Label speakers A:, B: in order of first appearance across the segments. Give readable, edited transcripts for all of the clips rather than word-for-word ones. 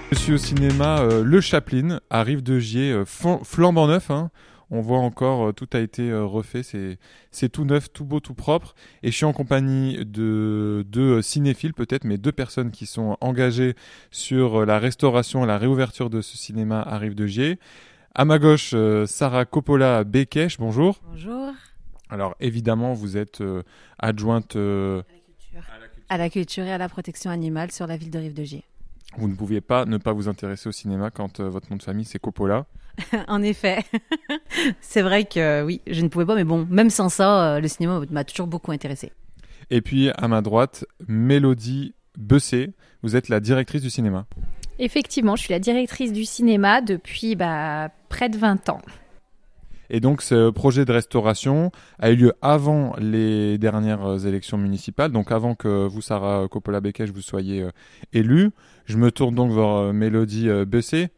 A: Je suis au cinéma Le Chaplin à Rive-de-Gier, flambant neuf. On voit encore, tout a été refait, c'est tout neuf, tout beau, tout propre. Et je suis en compagnie de deux cinéphiles peut-être, mais deux personnes qui sont engagées sur la restauration et la réouverture de ce cinéma à Rive-de-Gier. À ma gauche, Sarah Coppola Bekesh, bonjour.
B: Bonjour.
A: Alors évidemment, vous êtes adjointe
B: À la culture et à la protection animale sur la ville de Rive-de-Gier.
A: Vous ne pouviez pas ne pas vous intéresser au cinéma quand votre nom de famille c'est Coppola.
B: En effet, c'est vrai que oui, je ne pouvais pas, mais bon, même sans ça, le cinéma m'a toujours beaucoup intéressée.
A: Et puis à ma droite, Mélodie Bessé, vous êtes la directrice du cinéma.
C: Effectivement, je suis la directrice du cinéma depuis près de 20 ans.
A: Et donc ce projet de restauration a eu lieu avant les dernières élections municipales, donc avant que vous, Sarah Coppola Bekesh, vous soyez élue. Je me tourne donc vers Mélodie Bessé.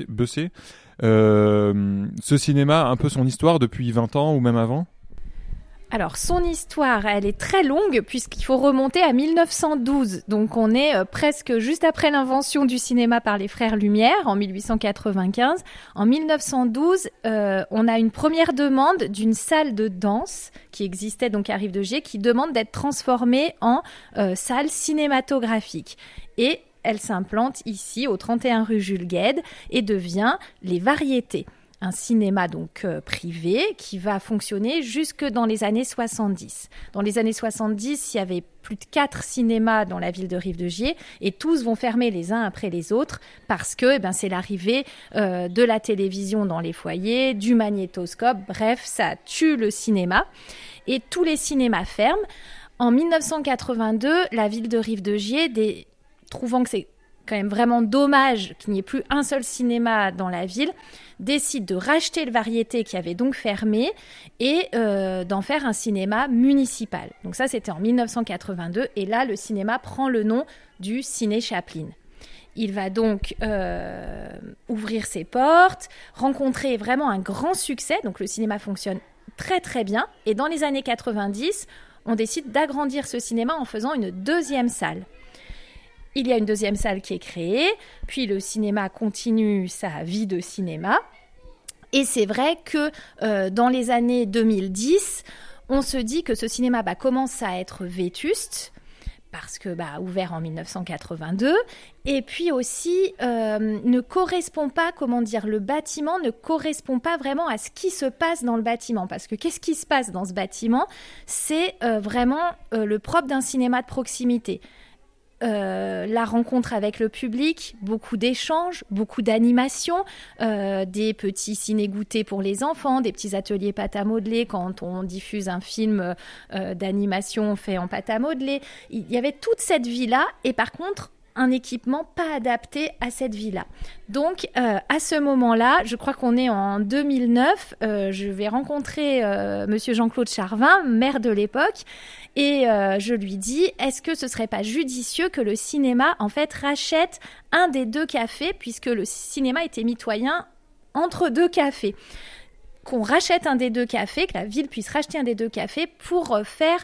A: Ce cinéma, un peu son histoire depuis 20 ans ou même avant ?
C: Alors, son histoire, elle est très longue puisqu'il faut remonter à 1912. Donc, on est presque juste après l'invention du cinéma par les frères Lumière en 1895. En 1912, on a une première demande d'une salle de danse qui existait donc à Rive-de-Gier qui demande d'être transformée en salle cinématographique. Et elle s'implante ici au 31 rue Jules Guesde et devient les Variétés. Un cinéma donc privé qui va fonctionner jusque dans les années 70. Dans les années 70, il y avait plus de 4 cinémas dans la ville de Rive-de-Gier et tous vont fermer les uns après les autres parce que c'est l'arrivée de la télévision dans les foyers, du magnétoscope, bref, ça tue le cinéma et tous les cinémas ferment. En 1982, la ville de Rive-de-Gier, trouvant que c'est quand même vraiment dommage qu'il n'y ait plus un seul cinéma dans la ville, décide de racheter le Variété qui avait donc fermé et d'en faire un cinéma municipal. Donc ça, c'était en 1982 et là, le cinéma prend le nom du Ciné Chaplin. Il va donc ouvrir ses portes, rencontrer vraiment un grand succès. Donc le cinéma fonctionne très très bien et dans les années 90, on décide d'agrandir ce cinéma en faisant une deuxième salle. Il y a une deuxième salle qui est créée, puis le cinéma continue sa vie de cinéma. Et c'est vrai que dans les années 2010, on se dit que ce cinéma commence à être vétuste, parce que ouvert en 1982, et puis aussi ne correspond pas, le bâtiment ne correspond pas vraiment à ce qui se passe dans le bâtiment. Parce que qu'est-ce qui se passe dans ce bâtiment ? C'est vraiment le propre d'un cinéma de proximité. La rencontre avec le public, beaucoup d'échanges, beaucoup d'animations, des petits ciné-goûtés pour les enfants, des petits ateliers pâte à modeler quand on diffuse un film d'animation fait en pâte à modeler. Il y avait toute cette vie-là et par contre, un équipement pas adapté à cette vie-là. Donc, à ce moment-là, je crois qu'on est en 2009, je vais rencontrer monsieur Jean-Claude Charvin, maire de l'époque, et je lui dis, est-ce que ce serait pas judicieux que le cinéma, en fait, rachète un des deux cafés, puisque le cinéma était mitoyen entre deux cafés, qu'on rachète un des deux cafés, que la ville puisse racheter un des deux cafés pour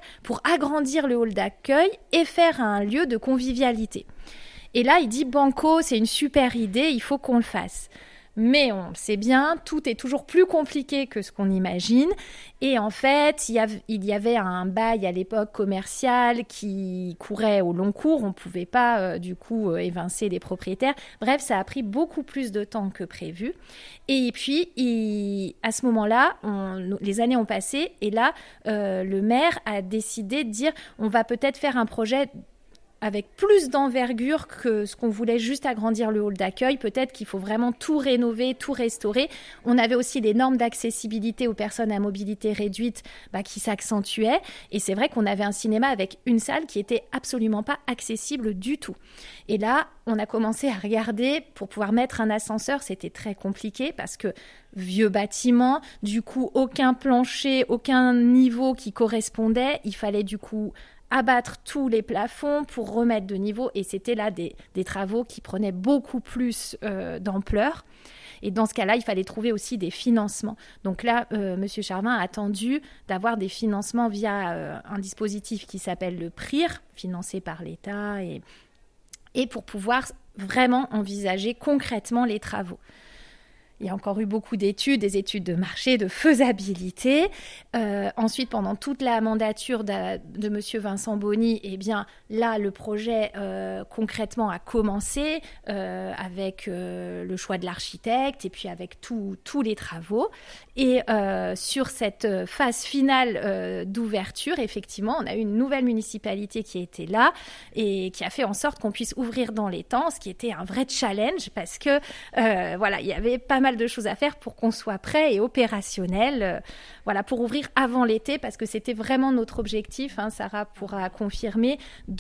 C: agrandir le hall d'accueil et faire un lieu de convivialité. Et là, il dit banco, c'est une super idée, il faut qu'on le fasse. Mais on sait bien, tout est toujours plus compliqué que ce qu'on imagine. Et en fait, il y avait un bail à l'époque commercial qui courait au long cours. On ne pouvait pas, évincer les propriétaires. Bref, ça a pris beaucoup plus de temps que prévu. Et puis, à ce moment-là, les années ont passé. Et là, le maire a décidé de dire, on va peut-être faire un projet avec plus d'envergure que ce qu'on voulait juste agrandir le hall d'accueil. Peut-être qu'il faut vraiment tout rénover, tout restaurer. On avait aussi les normes d'accessibilité aux personnes à mobilité réduite qui s'accentuaient. Et c'est vrai qu'on avait un cinéma avec une salle qui était absolument pas accessible du tout. Et là, on a commencé à regarder pour pouvoir mettre un ascenseur. C'était très compliqué parce que vieux bâtiment, du coup, aucun plancher, aucun niveau qui correspondait. Il fallait du coup abattre tous les plafonds pour remettre de niveau et c'était là des travaux qui prenaient beaucoup plus d'ampleur et dans ce cas-là il fallait trouver aussi des financements. Donc là monsieur Charvin a attendu d'avoir des financements via un dispositif qui s'appelle le PRIR, financé par l'État et pour pouvoir vraiment envisager concrètement les travaux. Il y a encore eu beaucoup d'études, des études de marché, de faisabilité. Ensuite, pendant toute la mandature de Monsieur Vincent Bonny, eh bien, là, le projet concrètement a commencé avec le choix de l'architecte et puis avec tous les travaux. Et sur cette phase finale d'ouverture, effectivement, on a eu une nouvelle municipalité qui était là et qui a fait en sorte qu'on puisse ouvrir dans les temps, ce qui était un vrai challenge parce que voilà, il y avait pas mal de choses à faire pour qu'on soit prêt et opérationnel, voilà, pour ouvrir avant l'été, parce que c'était vraiment notre objectif, hein, Sarah pourra confirmer,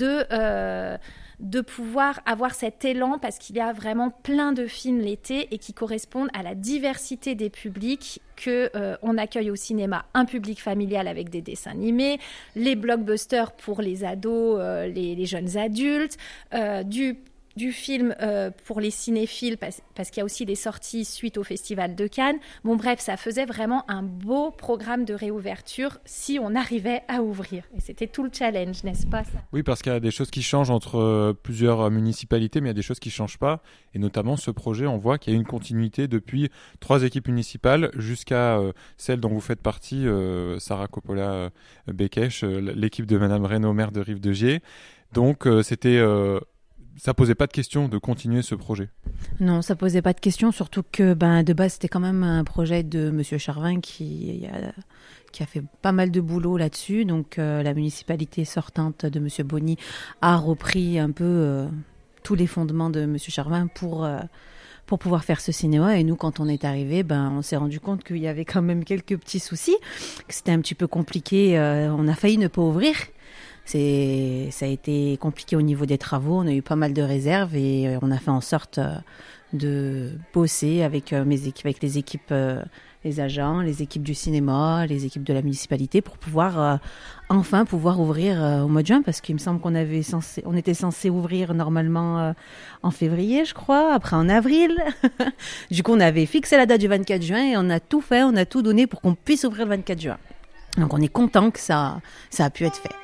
C: de pouvoir avoir cet élan, parce qu'il y a vraiment plein de films l'été et qui correspondent à la diversité des publics on accueille au cinéma, un public familial avec des dessins animés, les blockbusters pour les ados, les jeunes adultes, du film pour les cinéphiles parce qu'il y a aussi des sorties suite au Festival de Cannes. Bon bref, ça faisait vraiment un beau programme de réouverture si on arrivait à ouvrir. Et c'était tout le challenge, n'est-ce pas ça ?
A: Oui, parce qu'il y a des choses qui changent entre plusieurs municipalités, mais il y a des choses qui ne changent pas. Et notamment, ce projet, on voit qu'il y a une continuité depuis 3 équipes municipales jusqu'à celle dont vous faites partie, Sarah Coppola-Bekech, l'équipe de Madame Reynaud, maire de Rive-de-Gier. Donc, ça posait pas de question de continuer ce projet.
B: Non, ça posait pas de question, surtout que de base c'était quand même un projet de Monsieur Charvin qui a fait pas mal de boulot là-dessus. Donc la municipalité sortante de Monsieur Bonny a repris un peu tous les fondements de Monsieur Charvin pour pouvoir faire ce cinéma. Et nous, quand on est arrivé, on s'est rendu compte qu'il y avait quand même quelques petits soucis, que c'était un petit peu compliqué. On a failli ne pas ouvrir. Ça a été compliqué au niveau des travaux, on a eu pas mal de réserves et on a fait en sorte de bosser avec les équipes, les agents, les équipes du cinéma, les équipes de la municipalité pour pouvoir enfin ouvrir au mois de juin, parce qu'il me semble qu'on était censé ouvrir normalement en février, je crois, après en avril. Du coup, on avait fixé la date du 24 juin et on a tout fait, on a tout donné pour qu'on puisse ouvrir le 24 juin. Donc on est content que ça a pu être fait.